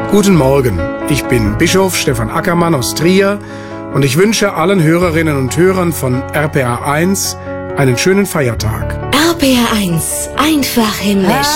Guten Morgen, ich bin Bischof Stefan Ackermann aus Trier und ich wünsche allen Hörerinnen und Hörern von RPA 1 einen schönen Feiertag. RPA 1, einfach himmlisch.